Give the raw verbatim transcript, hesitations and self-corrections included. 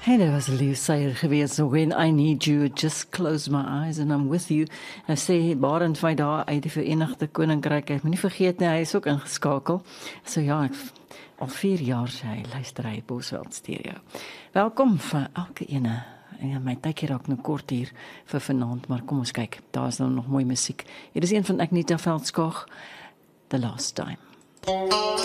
Hey, dit was 'n liefseier geweest. So when I need you, just close my eyes and I'm with you. Nou sê Barend van daar uit die Verenigde Koninkryk. Ek moet nie vergeet nie, hy is ook ingeskakel. So ja, ek, al vier jaar sê hy luister hy Bosveld Stereo. Welkom vir elke ene. En my tydjie raak nou kort hier vir vanaand, maar kom ons kyk. Daar is nou nog mooi musiek. Hier is een van Agneta Veldskog, The Last Time.